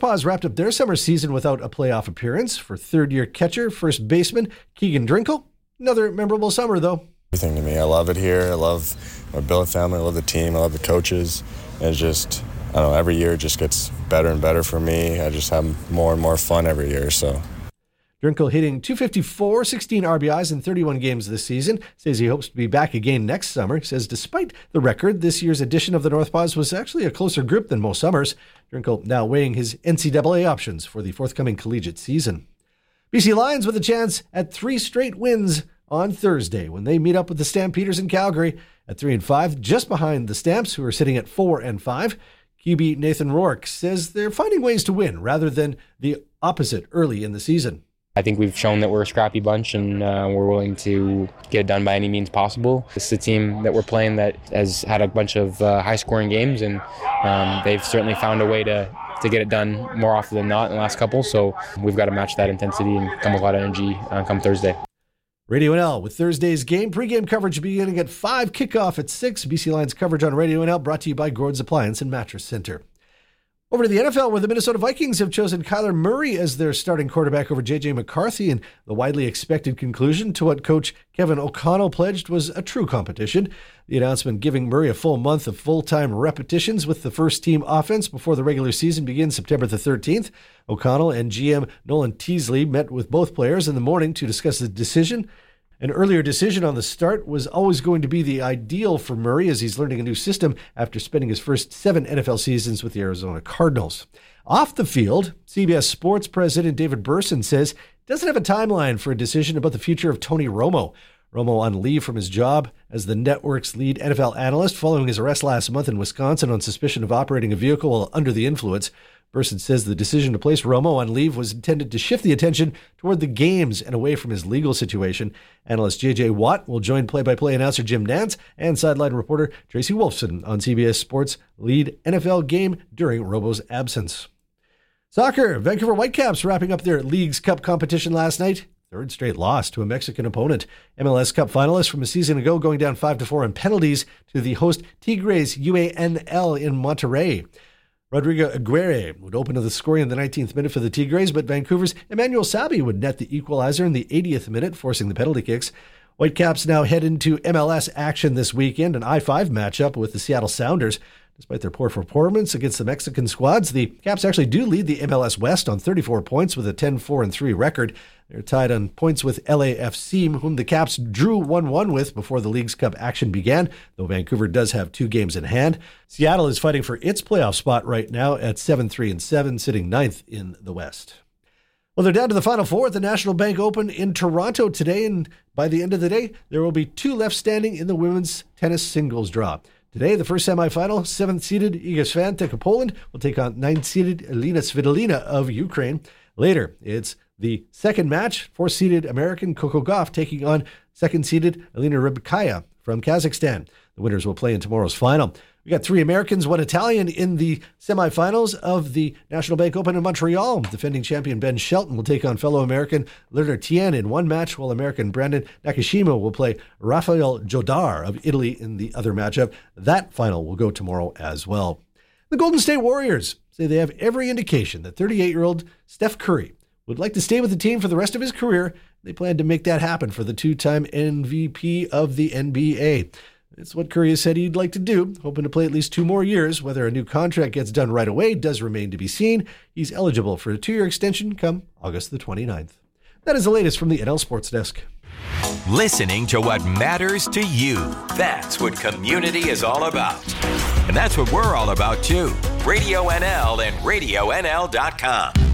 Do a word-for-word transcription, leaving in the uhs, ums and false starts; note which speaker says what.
Speaker 1: Northpaws wrapped up their summer season without a playoff appearance. For third-year catcher, first baseman Keegan Drinkle. Another memorable summer, though.
Speaker 2: Everything to me. I love it here. I love my billet family. I love the team. I love the coaches. And it's just, I don't know, every year it just gets better and better for me. I just have more and more fun every year, so...
Speaker 1: Drinkle hitting two fifty-four, sixteen R B Is in thirty-one games this season. Says he hopes to be back again next summer. Says despite the record, this year's edition of the Northpaws was actually a closer group than most summers. Drinkle now weighing his N C double A options for the forthcoming collegiate season. B C Lions with a chance at three straight wins on Thursday when they meet up with the Stampeders in Calgary at three and five, just behind the Stamps, who are sitting at four and five. Q B Nathan Rourke says they're finding ways to win rather than the opposite early in the season.
Speaker 3: I think we've shown that we're a scrappy bunch and uh, we're willing to get it done by any means possible. This is a team that we're playing that has had a bunch of uh, high-scoring games, and um, they've certainly found a way to, to get it done more often than not in the last couple. So we've got to match that intensity and come with a lot of energy uh, come Thursday.
Speaker 1: Radio N L with Thursday's game. Pre-game coverage beginning at five, kickoff at six. B C Lions coverage on Radio N L brought to you by Gord's Appliance and Mattress Center. Over to the N F L, where the Minnesota Vikings have chosen Kyler Murray as their starting quarterback over J J McCarthy, and the widely expected conclusion to what coach Kevin O'Connell pledged was a true competition. The announcement giving Murray a full month of full-time repetitions with the first-team offense before the regular season begins September the thirteenth. O'Connell and G M Nolan Teasley met with both players in the morning to discuss the decision. An earlier decision on the start was always going to be the ideal for Murray as he's learning a new system after spending his first seven N F L seasons with the Arizona Cardinals. Off the field, C B S Sports president David Burson says he doesn't have a timeline for a decision about the future of Tony Romo. Romo on leave from his job as the network's lead N F L analyst following his arrest last month in Wisconsin on suspicion of operating a vehicle while under the influence. Burson says the decision to place Romo on leave was intended to shift the attention toward the games and away from his legal situation. Analyst J J Watt will join play-by-play announcer Jim Nantz and sideline reporter Tracy Wolfson on C B S Sports' lead N F L game during Romo's absence. Soccer, Vancouver Whitecaps wrapping up their Leagues Cup competition last night. Third straight loss to a Mexican opponent. M L S Cup finalists from a season ago going down five to four in penalties to the host Tigres U A N L in Monterrey. Rodrigo Aguirre would open to the scoring in the nineteenth minute for the Tigres, but Vancouver's Emmanuel Sabi would net the equalizer in the eightieth minute, forcing the penalty kicks. Whitecaps now head into M L S action this weekend, an I five matchup with the Seattle Sounders. Despite their poor performance against the Mexican squads, the Caps actually do lead the M L S West on thirty-four points with a ten four and three record. They're tied on points with L A F C, whom the Caps drew one one with before the Leagues Cup action began, though Vancouver does have two games in hand. Seattle is fighting for its playoff spot right now at seven three and seven, sitting ninth in the West. Well, they're down to the Final Four at the National Bank Open in Toronto today, and by the end of the day, there will be two left standing in the women's tennis singles draw. Today, the first semifinal, seventh-seeded Iga Swiatek of Poland will take on ninth-seeded Elina Svitolina of Ukraine. Later, it's the second match, fourth-seeded American Coco Gauff taking on second-seeded Elena Rybakina from Kazakhstan. The winners will play in tomorrow's final. We got three Americans, one Italian in the semifinals of the National Bank Open in Montreal. Defending champion Ben Shelton will take on fellow American Lerner Tien in one match, while American Brandon Nakashima will play Rafael Jodar of Italy in the other matchup. That final will go tomorrow as well. The Golden State Warriors say they have every indication that thirty-eight-year-old Steph Curry would like to stay with the team for the rest of his career. They plan to make that happen for the two-time M V P of the N B A. It's what Curry has said he'd like to do, hoping to play at least two more years. Whether a new contract gets done right away does remain to be seen. He's eligible for a two-year extension come August the twenty-ninth. That is the latest from the N L Sports Desk.
Speaker 4: Listening to what matters to you. That's what community is all about. And that's what we're all about, too. Radio N L and radio N L dot com.